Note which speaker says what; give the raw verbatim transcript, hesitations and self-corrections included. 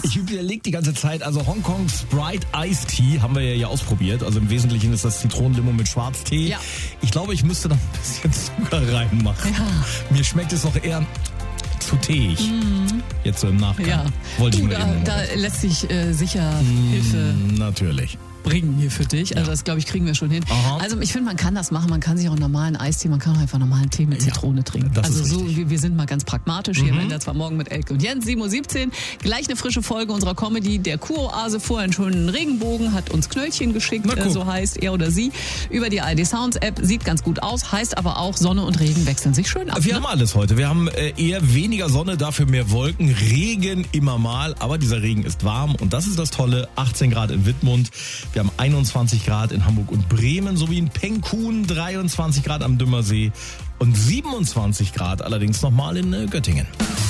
Speaker 1: Ich überlege die ganze Zeit, also Hongkong Sprite Iced Tea haben wir ja ausprobiert. Also im Wesentlichen ist das Zitronenlimo mit Schwarztee. Ja. Ich glaube, ich müsste da ein bisschen Zucker reinmachen. Ja. Mir schmeckt es noch eher zu teig. Mm. Jetzt so im Nachgang.
Speaker 2: Ja.
Speaker 1: Wollte
Speaker 2: du,
Speaker 1: ich nur
Speaker 2: da,
Speaker 1: eben
Speaker 2: da lässt sich äh, sicher mm, Hilfe
Speaker 1: natürlich
Speaker 2: bringen hier für dich. Also ja. das, glaube ich, kriegen wir schon hin.
Speaker 1: Aha.
Speaker 2: Also ich finde, man kann das machen. Man kann sich auch einen normalen Eistee, man kann auch einfach normalen Tee mit Zitrone ja, trinken. Also so, wir, wir sind mal ganz pragmatisch hier. Mhm. Das war morgen mit Elke und Jens, sieben Uhr siebzehn. Gleich eine frische Folge unserer Comedy. Der Kuroase vorher einen schönen Regenbogen, hat uns Knöllchen geschickt, äh, so heißt er oder sie, über die A R D Sounds App. Sieht ganz gut aus, heißt aber auch, Sonne und Regen wechseln sich schön ab.
Speaker 1: Wir
Speaker 2: ne?
Speaker 1: haben alles heute. Wir haben äh, eher weniger Sonne, dafür mehr Wolken. Regen immer mal, aber dieser Regen ist warm und das ist das Tolle. achtzehn Grad in Wittmund. Wir haben einundzwanzig Grad in Hamburg und Bremen sowie in Penkhuhn, dreiundzwanzig Grad am Dümmersee und siebenundzwanzig Grad allerdings nochmal in Göttingen.